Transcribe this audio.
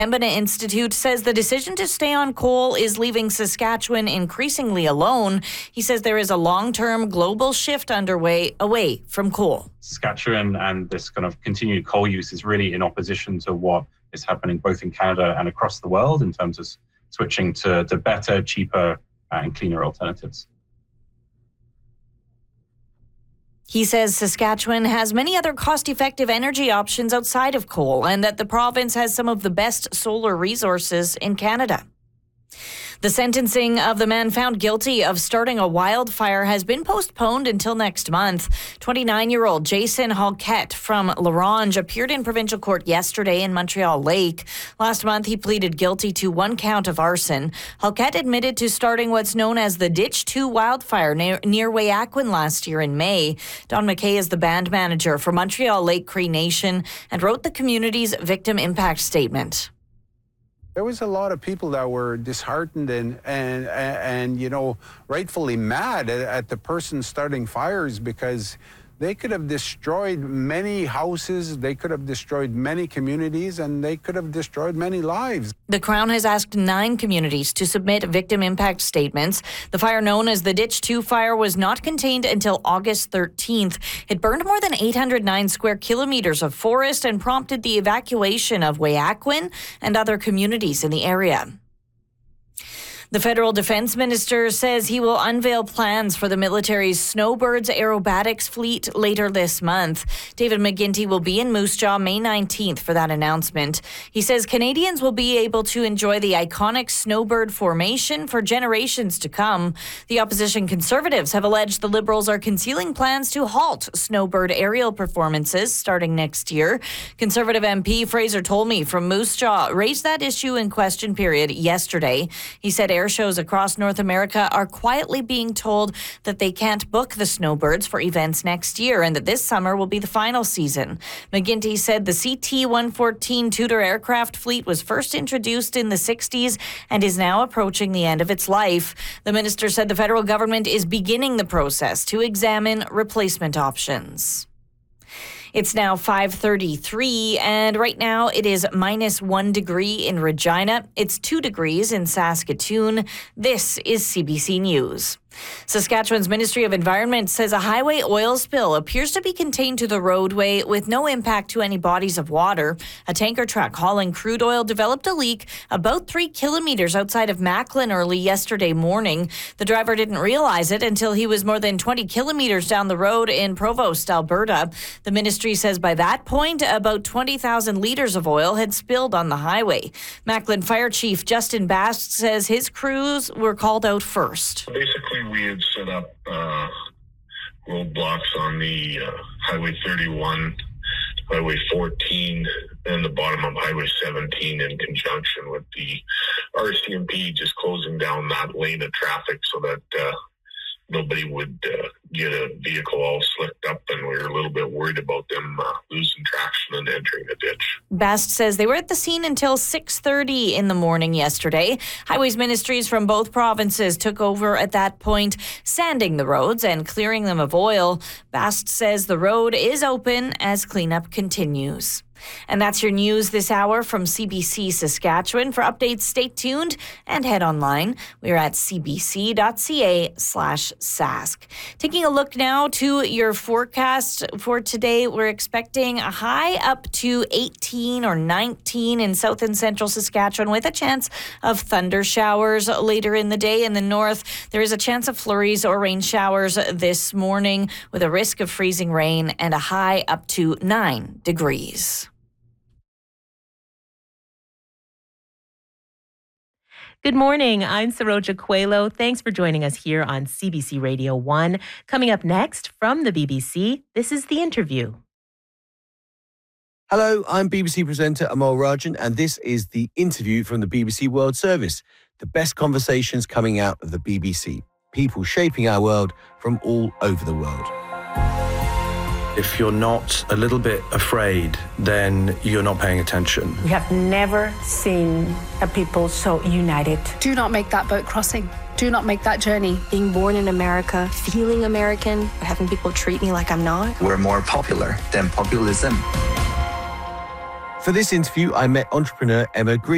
Pembina Institute says the decision to stay on coal is leaving Saskatchewan increasingly alone. He says there is a long-term global shift underway away from coal. Saskatchewan and this kind of continued coal use is really in opposition to what is happening both in Canada and across the world in terms of switching to better, cheaper, and cleaner alternatives. He says Saskatchewan has many other cost-effective energy options outside of coal and that the province has some of the best solar resources in Canada. The sentencing of the man found guilty of starting a wildfire has been postponed until next month. 29-year-old Jason Halkett from La Ronge appeared in provincial court yesterday in Montreal Lake. Last month, he pleaded guilty to one count of arson. Halkett admitted to starting what's known as the Ditch 2 wildfire near Weyakwen last year in May. Don McKay is the band manager for Montreal Lake Cree Nation and wrote the community's victim impact statement. There was a lot of people that were disheartened and you know, rightfully mad at the person starting fires because they could have destroyed many houses, they could have destroyed many communities, and they could have destroyed many lives. The Crown has asked 9 communities to submit victim impact statements. The fire known as the Ditch 2 fire was not contained until August 13th. It burned more than 809 square kilometers of forest and prompted the evacuation of Weyakwen and other communities in the area. The federal defense minister says he will unveil plans for the military's Snowbirds aerobatics fleet later this month. David McGuinty will be in Moose Jaw May 19th for that announcement. He says Canadians will be able to enjoy the iconic Snowbird formation for generations to come. The opposition Conservatives have alleged the Liberals are concealing plans to halt Snowbird aerial performances starting next year. Conservative MP Fraser Tolmie from Moose Jaw raised that issue in question period yesterday. He said air shows across North America are quietly being told that they can't book the Snowbirds for events next year and that this summer will be the final season. McGuinty said the CT-114 Tudor aircraft fleet was first introduced in the 60s and is now approaching the end of its life. The minister said the federal government is beginning the process to examine replacement options. It's now 5:33, and right now it is -1 degree in Regina. It's 2 degrees in Saskatoon. This is CBC News. Saskatchewan's Ministry of Environment says a highway oil spill appears to be contained to the roadway with no impact to any bodies of water. A tanker truck hauling crude oil developed a leak about 3 kilometers outside of Macklin early yesterday morning. The driver didn't realize it until he was more than 20 kilometers down the road in Provost, Alberta. The ministry says by that point, about 20,000 liters of oil had spilled on the highway. Macklin Fire Chief Justin Bast says his crews were called out first. Basically, we had set up roadblocks on the Highway 31, Highway 14, and the bottom of Highway 17 in conjunction with the RCMP, just closing down that lane of traffic so that nobody would get a vehicle all slicked up, and we were a little bit worried about them losing traction and entering a ditch. Bast says they were at the scene until 6:30 in the morning yesterday. Highways ministries from both provinces took over at that point, sanding the roads and clearing them of oil. Bast says the road is open as cleanup continues. And that's your news this hour from CBC Saskatchewan. For updates, stay tuned and head online. We're at cbc.ca/sask. Taking a look now to your forecast for today, we're expecting a high up to 18 or 19 in south and central Saskatchewan with a chance of thunder showers later in the day. In the north, there is a chance of flurries or rain showers this morning with a risk of freezing rain and a high up to 9 degrees. Good morning. I'm Saroja Coelho. Thanks for joining us here on CBC Radio 1. Coming up next from the BBC, this is The Interview. Hello, I'm BBC presenter Amol Rajan, and this is The Interview from the BBC World Service. The best conversations coming out of the BBC. People shaping our world from all over the world. If you're not a little bit afraid, then you're not paying attention. We have never seen a people so united. Do not make that boat crossing. Do not make that journey. Being born in America, feeling American, having people treat me like I'm not. We're more popular than populism. For this interview, I met entrepreneur Emma Green.